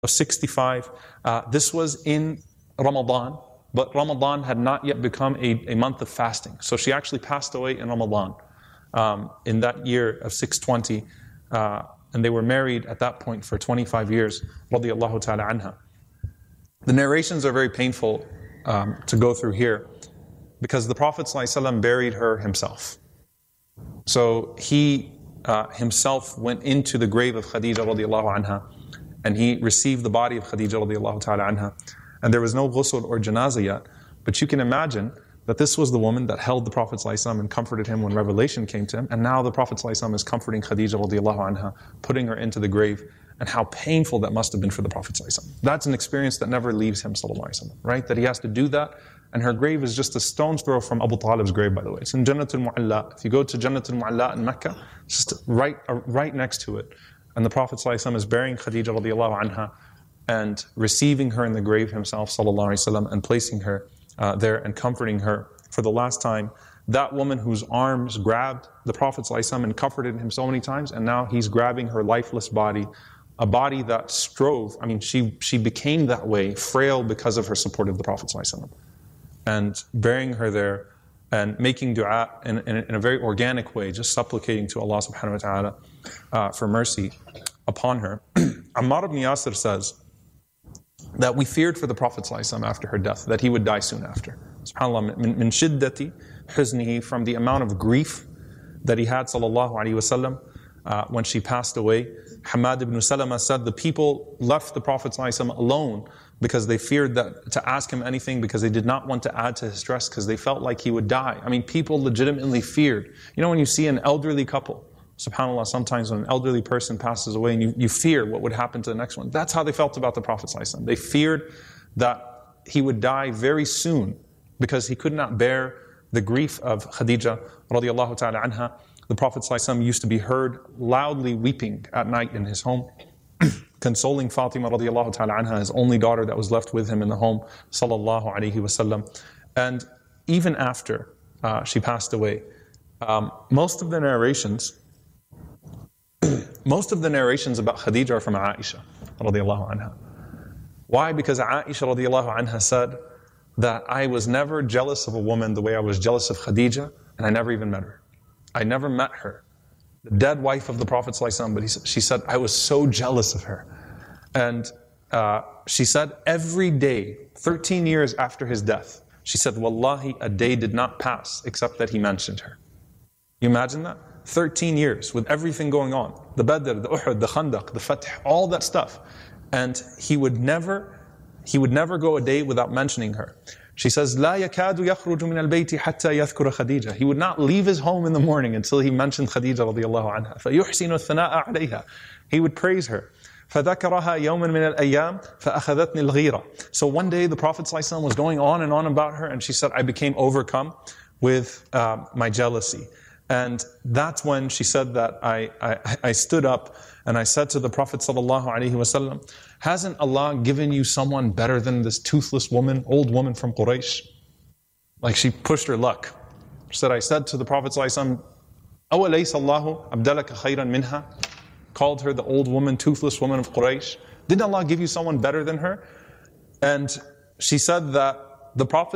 of 65. This was in Ramadan, but Ramadan had not yet become a month of fasting. So she actually passed away in Ramadan in that year of 620. And they were married at that point for 25 years, radiyallahu ta'ala anha. The narrations are very painful to go through here because the Prophet ﷺ buried her himself. So he himself went into the grave of Khadija radiyallahu anha, and he received the body of Khadija radiyallahu ta'ala anha. And there was no ghusl or janazah yet, but you can imagine that this was the woman that held the Prophet ﷺ and comforted him when revelation came to him, and now the Prophet ﷺ is comforting Khadija radiyallahu anha, putting her into the grave, and how painful that must have been for the Prophet ﷺ. That's an experience that never leaves him, sallallahu alaihi wasallam, right? That he has to do that, and her grave is just a stone's throw from Abu Talib's grave, by the way. It's in Jannatul Mu'alla. If you go to Jannatul Mu'alla in Mecca, it's just right next to it. And the Prophet ﷺ is burying Khadija radiyallahu anha and receiving her in the grave himself, sallallahu alaihi wasallam, and placing her there and comforting her for the last time. That woman whose arms grabbed the Prophet ﷺ and comforted him so many times, and now he's grabbing her lifeless body, a body that strove. I mean, she became that way, frail because of her support of the Prophet ﷺ. And burying her there and making dua in a very organic way, just supplicating to Allah subhanahu wa ta'ala for mercy upon her. Ammar ibn Yasir says that we feared for the Prophet ﷺ after her death, that he would die soon after. SubhanAllah, min shiddati huznihi, from the amount of grief that he had, sallallahu alaihi wasallam, when she passed away. Hamad ibn Salama said the people left the Prophet ﷺ alone because they feared that to ask him anything, because they did not want to add to his stress, because they felt like he would die. I mean, people legitimately feared. You know, when you see an elderly couple, SubhanAllah, sometimes when an elderly person passes away and you fear what would happen to the next one. That's how they felt about the Prophet ﷺ. They feared that he would die very soon because he could not bear the grief of Khadija radiyallahu ta'ala anha. The Prophet ﷺ used to be heard loudly weeping at night in his home, consoling Fatima radiyallahu ta'ala anha, his only daughter that was left with him in the home, sallallahu alayhi wasallam. And even after she passed away, most of the narrations about Khadija are from Aisha radiyallahu anha. Why? Because Aisha radiyallahu anha said that I was never jealous of a woman the way I was jealous of Khadija, and I never even met her. I never met her, the dead wife of the Prophet ﷺ, but she said, I was so jealous of her. And she said every day, 13 years after his death, she said, Wallahi, a day did not pass except that he mentioned her. You imagine that? 13 years with everything going on. The Badr, the Uhud, the Khandaq, the Fath, all that stuff. And he would never go a day without mentioning her. She says, لا يكاد يخرج من البيت حتى يذكر خديجة. He would not leave his home in the morning until he mentioned Khadija radiyallahu anha. فيحسن الثناء عليها. He would praise her. فذكرها يوما من الأيام فأخذتني الغيرة. So one day the Prophet ﷺ was going on and on about her, and she said, I became overcome with my jealousy. And that's when she said that I stood up and I said to the Prophet ﷺ, hasn't Allah given you someone better than this toothless woman, old woman from Quraysh? Like, she pushed her luck. She said, I said to the Prophet ﷺ, أَوَلَيْسَ اللَّهُ أَبْدَلَكَ خَيْرًا مِنْهَا? Called her the old woman, toothless woman of Quraysh. Didn't Allah give you someone better than her? And she said that the Prophet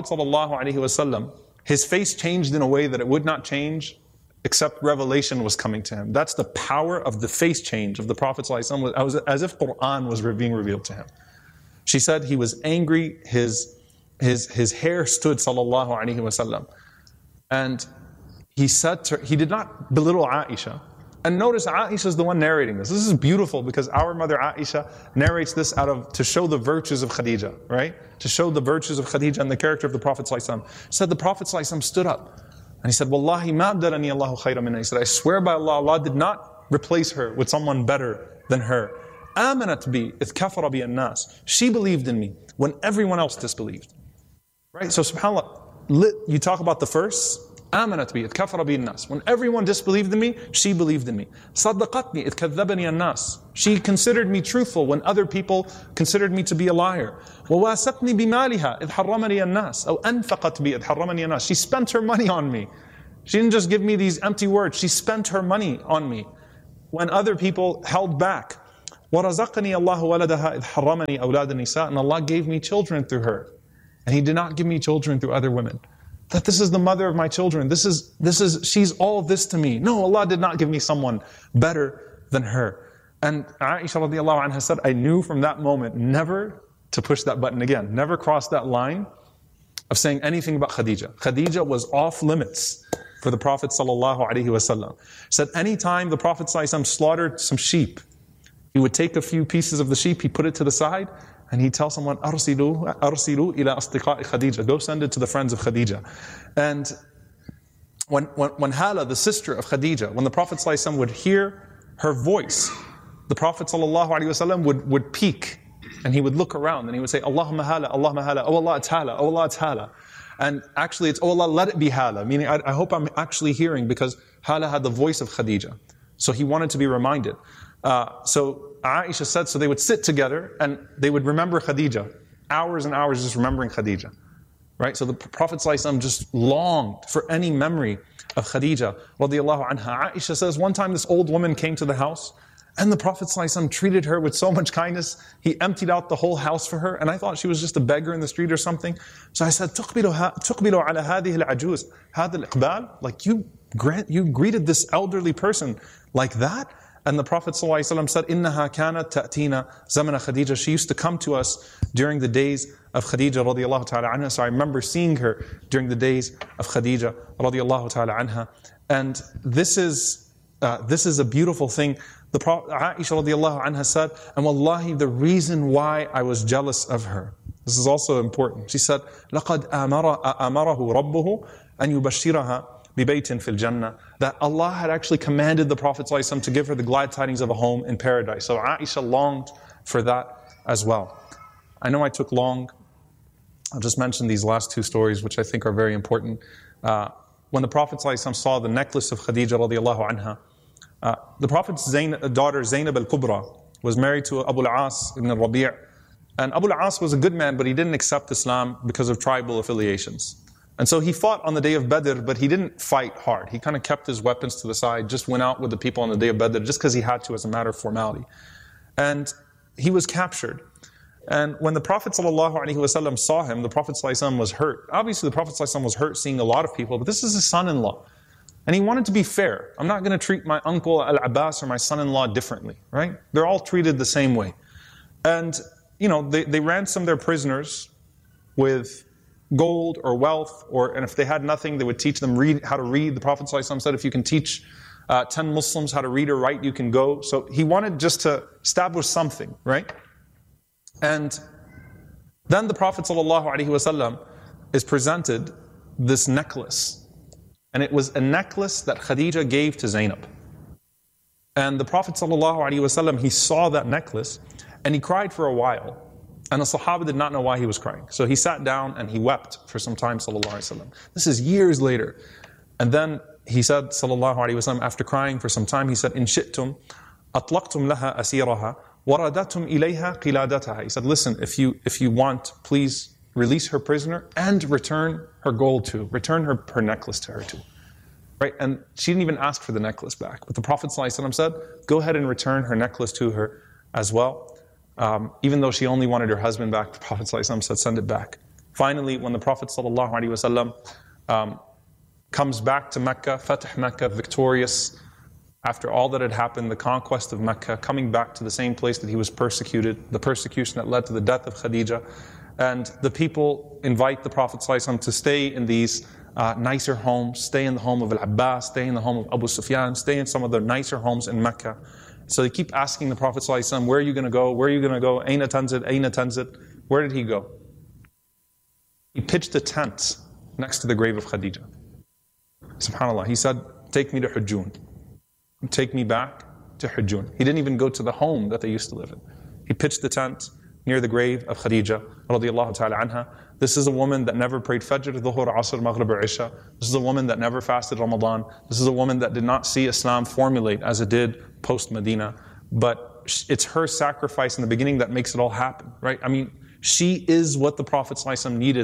ﷺ, his face changed in a way that it would not change except revelation was coming to him. That's the power of the face change of the Prophet ﷺ. It was as if Quran was being revealed to him. She said he was angry, his hair stood, sallallahu alaihi wasallam. And he said to her, he did not belittle Aisha. And notice Aisha is the one narrating this. This is beautiful because our mother Aisha narrates this to show the virtues of Khadija, right? To show the virtues of Khadija and the character of the Prophet ﷺ. Said the Prophet ﷺ stood up and he said, Wallahi ma abdalani Allahu khayra minha. He said, I swear by Allah, Allah did not replace her with someone better than her. Amanat bi ith kafara bi an-nas. She believed in me when everyone else disbelieved. Right? So subhanAllah, you talk about the first. آمنت بي إذ كفر بي الناس. When everyone disbelieved in me, she believed in me. صدقتني إذ كذبني الناس. She considered me truthful when other people considered me to be a liar. وواسقني بمالها إذ حرمني الناس. أو أنفقت بي إذ حرمني الناس. She spent her money on me. She didn't just give me these empty words. She spent her money on me when other people held back. وَرَزَقَنِي اللَّهُ وَلَدَهَا إِذْ حَرَّمَنِي أَوْلَادَ النِّسَاءِ. And Allah gave me children through her. And He did not give me children through other women. That this is the mother of my children. She's all of this to me. No, Allah did not give me someone better than her. And Aisha radiallahu anha said, I knew from that moment never to push that button again. Never cross that line of saying anything about Khadija. Khadija was off limits for the Prophet sallallahu alaihi wasallam. Said anytime the Prophet sallallahu alaihi wasallam slaughtered some sheep, he would take a few pieces of the sheep, he put it to the side, and he'd tell someone, Arsilu ila asdiqa'i Khadija. Go send it to the friends of Khadija. And when Hala, the sister of Khadija, when the Prophet ﷺ would hear her voice, the Prophet ﷺ would peek, and he would look around, and he would say, Allahumma Hala, Allahumma Hala, oh Allah, it's Hala, oh Allah, it's Hala. And actually it's, oh Allah, let it be Hala, meaning I hope I'm actually hearing, because Hala had the voice of Khadija. So he wanted to be reminded. So Aisha said, so they would sit together and they would remember Khadija. Hours and hours just remembering Khadija. Right? So the Prophet ﷺ just longed for any memory of Khadija radiallahu anha. Aisha says, one time this old woman came to the house and the Prophet ﷺ treated her with so much kindness. He emptied out the whole house for her, and I thought she was just a beggar in the street or something. So I said, تُقْبِلُ عَلَى هَذِهِ الْعَجُوزِ هَذَا الْإِقْبَالِ. Like you greeted this elderly person like that? And the Prophet ﷺ said, إِنَّهَا كَانَتْ تَأْتِينَا زَمَنَ Khadija. She used to come to us during the days of Khadija radiallahu ta'ala anha. So I remember seeing her during the days of Khadija radiallahu ta'ala anha. And this is a beautiful thing. The Prophet Aisha radiallahu anha said, and wallahi, the reason why I was jealous of her, this is also important. She said, لَقَدْ أَمَرَهُ رَبُّهُ أَنْ يُبَشِّرَهَا بِبَيْتٍ فِي الْجَنَّةِ. That Allah had actually commanded the Prophet ﷺ to give her the glad tidings of a home in paradise. So Aisha longed for that as well. I know I took long. I'll just mention these last two stories, which I think are very important. When the Prophet ﷺ saw the necklace of Khadija radiallahu anha, the Prophet's daughter Zainab al-Kubra was married to Abu al-As ibn al-Rabi'. And Abu al-As was a good man, but he didn't accept Islam because of tribal affiliations. And so he fought on the day of Badr, but he didn't fight hard. He kind of kept his weapons to the side, just went out with the people on the day of Badr, just because he had to as a matter of formality. And he was captured. And when the Prophet ﷺ saw him, the Prophet ﷺ was hurt. Obviously the Prophet ﷺ was hurt seeing a lot of people, but this is his son-in-law. And he wanted to be fair. I'm not going to treat my uncle Al-Abbas or my son-in-law differently, right? They're all treated the same way. And, they ransomed their prisoners with gold or wealth, and if they had nothing, they would teach them how to read. The Prophet ﷺ said, if you can teach 10 Muslims how to read or write, you can go. So he wanted just to establish something, right? And then the Prophet ﷺ is presented this necklace. And it was a necklace that Khadija gave to Zainab. And the Prophet ﷺ, he saw that necklace and he cried for a while. And the Sahaba did not know why he was crying. So he sat down and he wept for some time, sallallahu alaihi wasallam. This is years later. And then he said, sallallahu alaihi wasallam, after crying for some time, he said, إِن شِئْتُمْ أَطْلَقْتُمْ لَهَا أَسِيرَهَا وَرَدَتُمْ إِلَيْهَا قِلَادَتَهَا. He said, listen, if you want, please release her prisoner and return her gold too. Return her necklace to her too. Right? And she didn't even ask for the necklace back. But the Prophet sallallahu alaihi wasallam said, go ahead and return her necklace to her as well. Even though she only wanted her husband back, the Prophet ﷺ said, send it back. Finally, when the Prophet ﷺ comes back to Mecca, Fatih Mecca, victorious, after all that had happened, the conquest of Mecca, coming back to the same place that he was persecuted, the persecution that led to the death of Khadija, and the people invite the Prophet ﷺ to stay in these nicer homes, stay in the home of Al-Abbas, stay in the home of Abu Sufyan, stay in some of the nicer homes in Mecca. So they keep asking the Prophet ﷺ, where are you going to go? Where are you going to go? Aina tanzid? Aina tanzid? Where did he go? He pitched a tent next to the grave of Khadija. SubhanAllah. He said, take me to Hujjun. Take me back to Hujjun. He didn't even go to the home that they used to live in. He pitched the tent near the grave of Khadija radiallahu ta'ala anha. This is a woman that never prayed Fajr, Dhuhr, Asr, Maghrib, or Isha. This is a woman that never fasted Ramadan. This is a woman that did not see Islam formulate as it did post-Medina. But it's her sacrifice in the beginning that makes it all happen, right? I mean, she is what the Prophet ﷺ needed